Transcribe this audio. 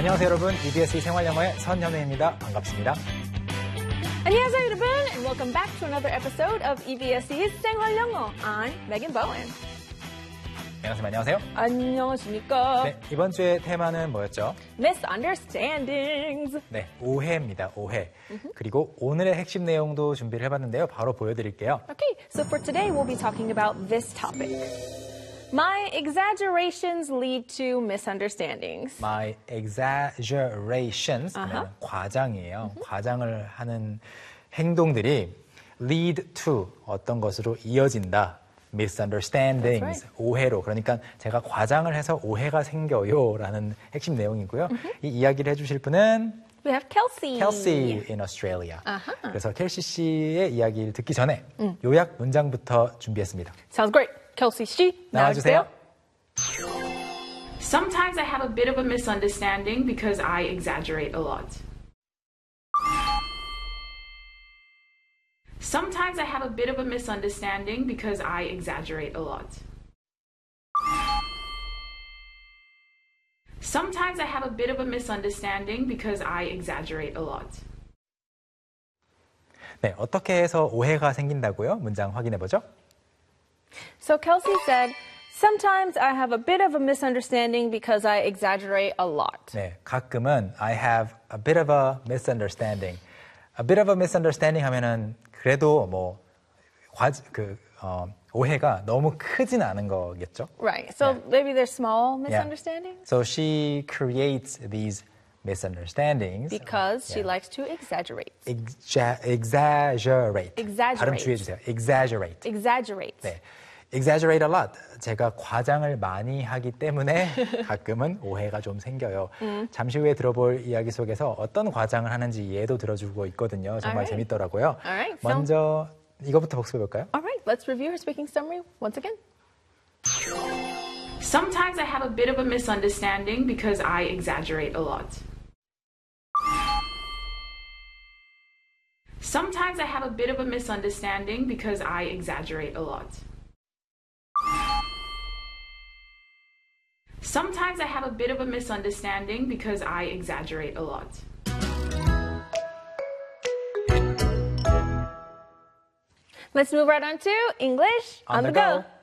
안녕하세요 여러분. EBS 생활영어의 선현우입니다. 반갑습니다. 안녕하세요 여러분, and welcome back to another episode of EBS's 생활영어. I'm Megan Bowen. 안녕하세요. 안녕하십니까? 네, 이번 주의 테마는 뭐였죠? Misunderstandings. 네, 오해입니다. 오해. 그리고 오늘의 핵심 내용도 준비를 해봤는데요. 바로 보여드릴게요. Okay, so for today we'll be talking about this topic. My exaggerations lead to misunderstandings. My exaggerations, 과장이에요. 과장을 하는 행동들이 lead to 어떤 것으로 이어진다. misunderstandings, right. 오해로. 그러니까 제가 과장을 해서 오해가 생겨요 라는 핵심 내용이고요. 이 이야기를 해주실 분은 We have Kelsey. Kelsey in Australia. 그래서 켈시 씨의 이야기를 듣기 전에 요약 문장부터 준비했습니다. Sounds great. Kelsey 씨, 나와주세요. Sometimes I have a bit of a misunderstanding because I exaggerate a lot. Sometimes I have a bit of a misunderstanding because I exaggerate a lot. Sometimes I have a bit of a misunderstanding because I exaggerate a lot. 네, 어떻게 해서 오해가 생긴다고요? 문장 확인해 보죠. So Kelsey said, sometimes I have a bit of a misunderstanding because I exaggerate a lot. 네, 가끔은 I have a bit of a misunderstanding. A bit of a misunderstanding 하면은 그래도 뭐 오해가 너무 크진 않은 거겠죠? Right. So maybe there's small misunderstandings. So she creates these misunderstandings Because she likes to exaggerate. exaggerate. 발음 주의해주세요. exaggerate. Exaggerate. 네. exaggerate a lot. 제가 과장을 많이 하기 때문에 가끔은 오해가 좀 생겨요. 잠시 후에 들어볼 이야기 속에서 어떤 과장을 하는지 예도 들어주고 있거든요. 정말 Alright. 재밌더라고요. Alright, 먼저 이거부터 복습해볼까요? All right, let's review her speaking summary once again. Sometimes I have a bit of a misunderstanding because I exaggerate a lot. Sometimes I have a bit of a misunderstanding because I exaggerate a lot. Sometimes I have a bit of a misunderstanding because I exaggerate a lot. Let's move right on to English on the go.